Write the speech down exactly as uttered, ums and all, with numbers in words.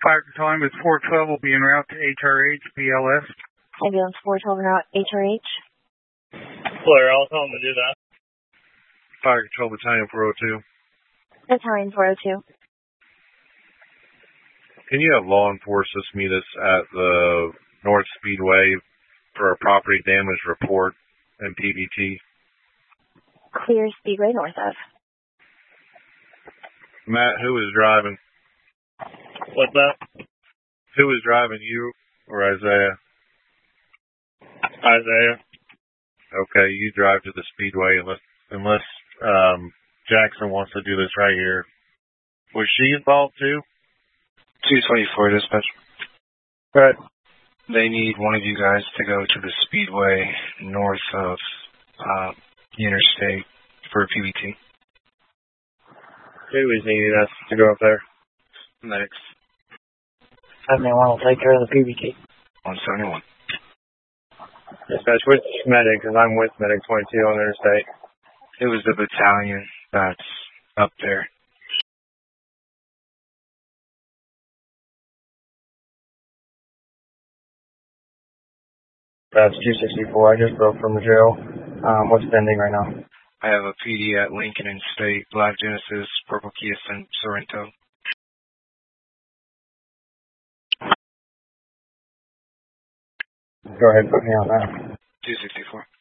Fire control ambulance four twelve will be en route to H R H, B L S. Ambulance four twelve en route, H R H. Blair, I'll tell them to do that. Fire control battalion four oh two. Battalion four oh two. Can you have law enforcement meet us at the North Speedway for a property damage report and P B T? Clear Speedway north of. Matt, who is driving? What's that? Who is driving, you or Isaiah? Isaiah. Okay, you drive to the Speedway unless unless um, Jackson wants to do this right here. Was she involved too? two twenty-four dispatch. Right. They need one of you guys to go to the Speedway north of uh, the interstate for a P B T. Who is needing us to go up there? Medics. seventy-one will take care of the P B T. one seventy-one. Dispatch, which medic? Because I'm with Medic twenty-two on the interstate. It was the battalion that's up there. That's two sixty-four. I just broke from the jail. Um, what's pending right now? I have a P D at Lincoln and State, Black Genesis, Purple Kia Sorrento. Go ahead, put me on that. two sixty-four.